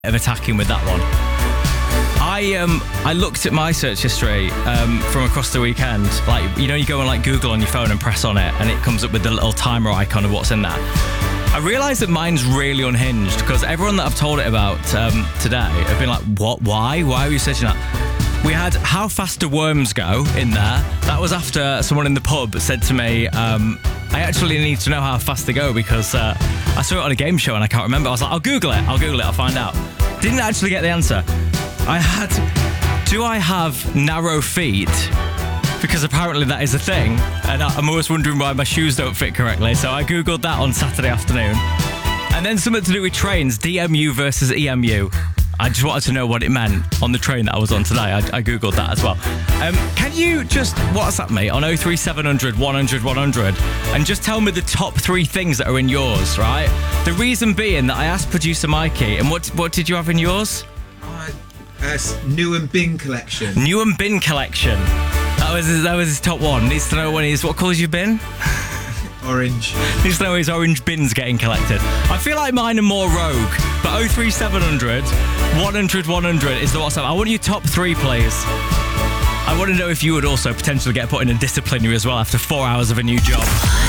of attacking with that one. I looked at my search history from across the weekend. Like, you know, you go on like Google on your phone and press on it and it comes up with the little timer icon of what's in there. I realised that mine's really unhinged because everyone that I've told it about today have been like, what, why are you searching that? We had How Fast Do Worms Go in there. That was after someone in the pub said to me, I actually need to know how fast they go because I saw it on a game show and I can't remember. I was like, I'll Google it, I'll find out. Didn't actually get the answer. Do I have narrow feet? Because apparently that is a thing. And I'm always wondering why my shoes don't fit correctly. So I Googled that on Saturday afternoon. And then something to do with trains, DMU versus EMU. I just wanted to know what it meant on the train that I was on today. I Googled that as well. Can you just WhatsApp me on 03700 100 100 and just tell me the top 3 things that are in yours, right? The reason being that I asked producer Mikey, and what did you have in yours? New and Bin collection. New and Bin collection. That was his top one. Needs to know what colour's your bin? Orange. Needs to know his orange bin's getting collected. I feel like mine are more rogue, but 03700 100 100 is the WhatsApp. I want your top 3, please. I want to know if you would also potentially get put in a disciplinary as well after 4 hours of a new job.